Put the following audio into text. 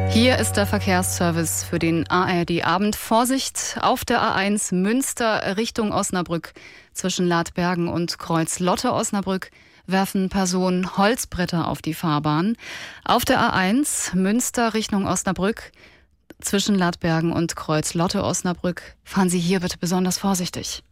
Hier ist der Verkehrsservice für den ARD-Abend. Vorsicht auf der A1 Münster Richtung Osnabrück. Zwischen Ladbergen und Kreuz-Lotte-Osnabrück werfen Personen Holzbretter auf die Fahrbahn. Auf der A1 Münster Richtung Osnabrück. Zwischen Ladbergen und Kreuz-Lotte-Osnabrück fahren Sie hier bitte besonders vorsichtig.